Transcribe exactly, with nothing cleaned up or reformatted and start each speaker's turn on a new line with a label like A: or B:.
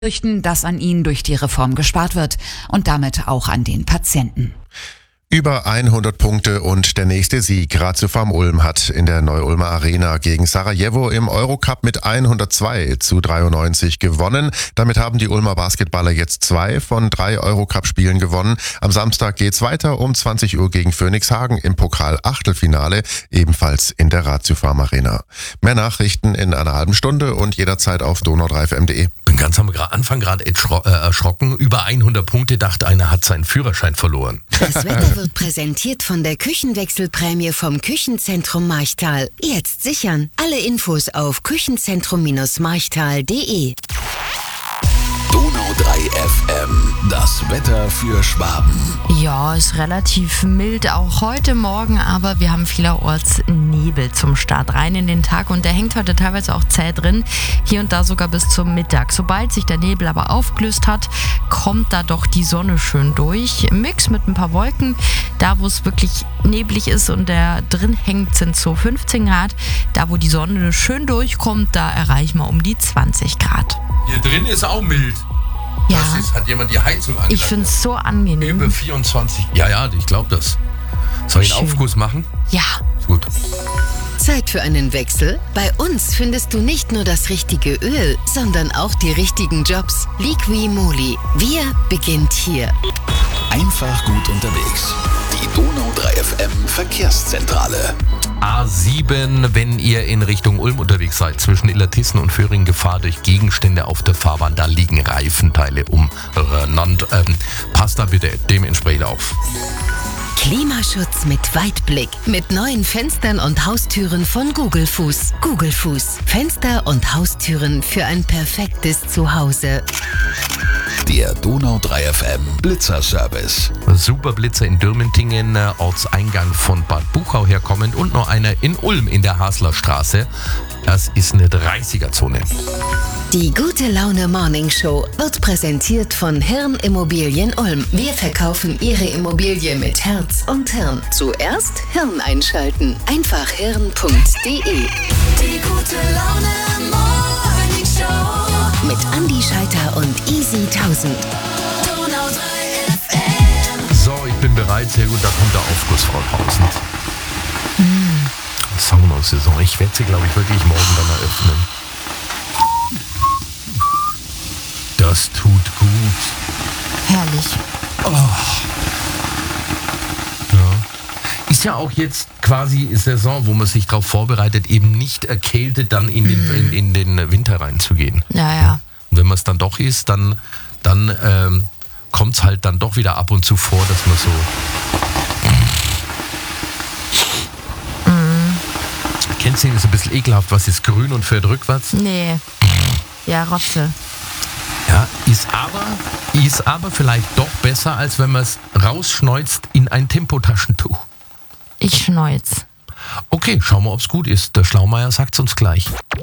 A: Fürchten, dass an ihnen durch die Reform gespart wird und damit auch an den Patienten.
B: Über hundert Punkte und der nächste Sieg. Ratiofarm Ulm hat in der Neu-Ulmer Arena gegen Sarajevo im Eurocup mit hundertzwei zu dreiundneunzig gewonnen. Damit haben die Ulmer Basketballer jetzt zwei von drei Eurocup-Spielen gewonnen. Am Samstag geht's weiter um zwanzig Uhr gegen Phoenixhagen im Pokal-Achtelfinale, ebenfalls in der Ratiofarm Arena. Mehr Nachrichten in einer halben Stunde und jederzeit auf donau drei f m punkt de.
C: Bin ganz am Anfang gerade erschrocken. Über hundert Punkte, dachte einer hat seinen Führerschein verloren.
D: Das Wetter wird präsentiert von der Küchenwechselprämie vom Küchenzentrum Marchtal. Jetzt sichern. Alle Infos auf küchenzentrum marchtal punkt de.
E: Donau drei F M, das Wetter für Schwaben.
F: Ja, ist relativ mild auch heute Morgen, aber wir haben vielerorts Nebel zum Start rein in den Tag und der hängt heute teilweise auch zäh drin, hier und da sogar bis zum Mittag. Sobald sich der Nebel aber aufgelöst hat, kommt da doch die Sonne schön durch. Im Mix mit ein paar Wolken, da wo es wirklich neblig ist und der drin hängt, sind so fünfzehn Grad. Da wo die Sonne schön durchkommt, da erreichen wir um die zwanzig Grad.
C: Hier drin ist auch mild.
F: Ja.
C: Das ist, hat jemand die Heizung angelassen.
F: Ich finde es so angenehm.
C: Über vierundzwanzig. Ja, ja, ich glaube das. Soll ich einen
F: Schön.
C: Aufguss machen?
F: Ja.
C: Gut.
D: Zeit für einen Wechsel? Bei uns findest du nicht nur das richtige Öl, sondern auch die richtigen Jobs. Liqui Moly. Wir beginnt hier.
E: Einfach gut unterwegs. Die Donau drei F M Verkehrszentrale.
C: A sieben, wenn ihr in Richtung Ulm unterwegs seid, zwischen Illertissen und Föhring, Gefahr durch Gegenstände auf der Fahrbahn, da liegen Reifenteile umeinander. Ähm, passt da bitte dementsprechend auf.
D: Klimaschutz mit Weitblick. Mit neuen Fenstern und Haustüren von Google Fuß. Google Fuß. Fenster und Haustüren für ein perfektes Zuhause.
E: Der Donau drei F M Blitzerservice.
C: Super Blitzer in Dürmentingen, äh, Ortseingang von Bad Buchau herkommend und noch einer in Ulm in der Haslerstraße. Das ist eine dreißiger-Zone.
D: Die Gute Laune Morning Show wird präsentiert von Hirn Immobilien Ulm. Wir verkaufen Ihre Immobilie mit Herz und Hirn. Zuerst Hirn einschalten. Einfach hirn punkt de.
G: Die Gute Laune Morning Show
D: Mit Andi Scheiter und Easy tausend.
G: Donau drei F M.
C: So, ich bin bereit. Sehr gut, da kommt der Aufguss, Frau Tausend. Mm. Saunasaison. Ich werde sie, glaube ich, wirklich morgen dann eröffnen. Das tut gut.
F: Herrlich.
C: Oh. Ja. Ist ja auch jetzt quasi Saison, wo man sich darauf vorbereitet, eben nicht erkältet dann in den, mm. in, in den Winter reinzugehen.
F: Ja, ja.
C: Und wenn man es dann doch ist, dann, dann ähm, kommt es halt dann doch wieder ab und zu vor, dass man so...
F: Mm.
C: Kennst du den? Ist ein bisschen ekelhaft. Was ist grün und fährt rückwärts?
F: Nee. Ja, Rotze.
C: Ja, ist aber, ist aber vielleicht doch besser, als wenn man es rausschneuzt in ein Tempotaschentuch.
F: Ich schneuz.
C: Okay, schauen wir, ob es gut ist. Der Schlaumeier sagt es uns gleich.